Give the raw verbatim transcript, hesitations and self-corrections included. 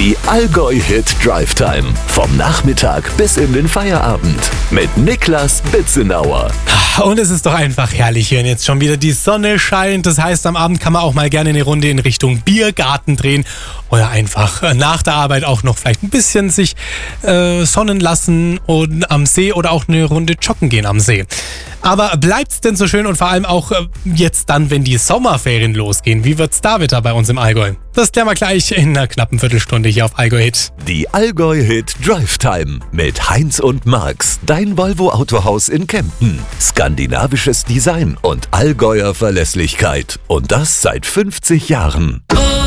Die Allgäu Hit Drive Time. Vom Nachmittag bis in den Feierabend. Mit Niklas Bitzenauer. Und es ist doch einfach herrlich hier. Und jetzt schon wieder die Sonne scheint. Das heißt, am Abend kann man auch mal gerne eine Runde in Richtung Biergarten drehen. Oder einfach nach der Arbeit auch noch vielleicht ein bisschen sich äh, sonnen lassen und am See oder auch eine Runde joggen gehen am See. Aber bleibt's denn so schön und vor allem auch äh, jetzt dann, wenn die Sommerferien losgehen? Wie wird's da wieder bei uns im Allgäu? Das klären wir gleich in einer knappen Viertelstunde hier auf Allgäu Hit. Die Allgäu Hit Drive Time mit Heinz und Marx. Dein Volvo Autohaus in Kempten. Skandinavisches Design und Allgäuer Verlässlichkeit. Und das seit fünfzig Jahren.